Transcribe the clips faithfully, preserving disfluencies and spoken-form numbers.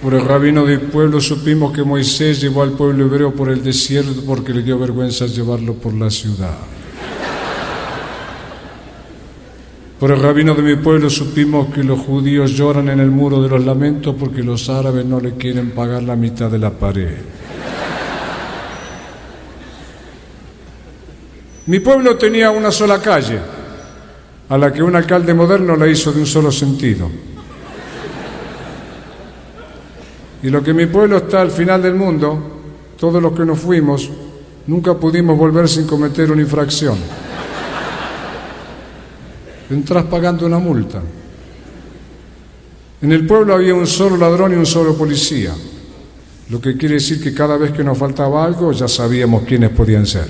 Por el rabino del pueblo supimos que Moisés llevó al pueblo hebreo por el desierto porque le dio vergüenza llevarlo por la ciudad. Por el rabino de mi pueblo supimos que los judíos lloran en el muro de los lamentos porque los árabes no le quieren pagar la mitad de la pared. Mi pueblo tenía una sola calle, a la que un alcalde moderno la hizo de un solo sentido. Y lo que mi pueblo está al final del mundo, todos los que nos fuimos, nunca pudimos volver sin cometer una infracción. Entrás pagando una multa. En el pueblo había un solo ladrón y un solo policía, lo que quiere decir que cada vez que nos faltaba algo ya sabíamos quiénes podían ser.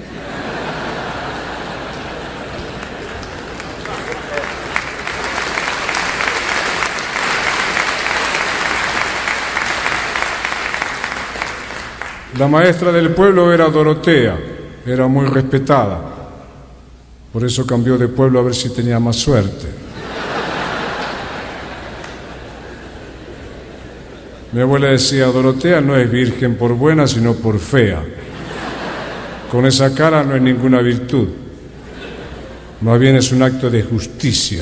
La maestra del pueblo era Dorotea, era muy respetada. Por eso cambió de pueblo a ver si tenía más suerte. Mi abuela decía, Dorotea no es virgen por buena, sino por fea. Con esa cara no es ninguna virtud. Más bien es un acto de justicia.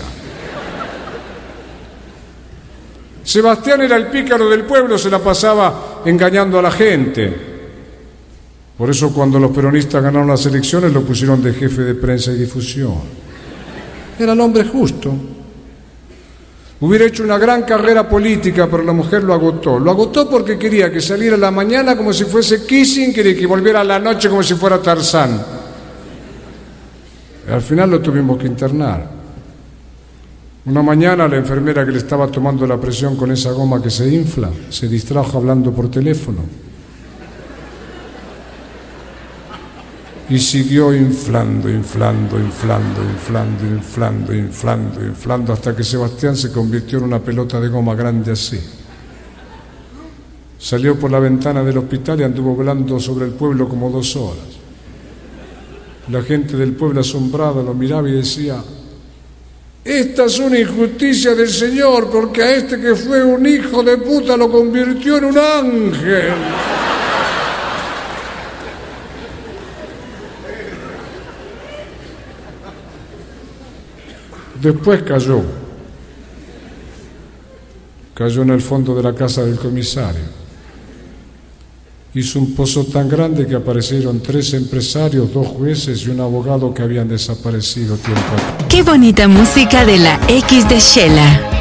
Sebastián era el pícaro del pueblo, se la pasaba engañando a la gente. Por eso cuando los peronistas ganaron las elecciones lo pusieron de jefe de prensa y difusión. Era el hombre justo. Hubiera hecho una gran carrera política, pero la mujer lo agotó. Lo agotó porque quería que saliera a la mañana como si fuese Kissinger y que volviera a la noche como si fuera Tarzán. Y al final lo tuvimos que internar. Una mañana la enfermera que le estaba tomando la presión con esa goma que se infla, se distrajo hablando por teléfono. Y siguió inflando, inflando, inflando, inflando, inflando, inflando, inflando, hasta que Sebastián se convirtió en una pelota de goma grande así. Salió por la ventana del hospital y anduvo volando sobre el pueblo como dos horas. La gente del pueblo asombrada lo miraba y decía, esta es una injusticia del Señor, porque a este que fue un hijo de puta lo convirtió en un ángel. Después cayó, cayó en el fondo de la casa del comisario. Hizo un pozo tan grande que aparecieron tres empresarios, dos jueces y un abogado que habían desaparecido tiempo atrás. Qué bonita música de la X de Shela.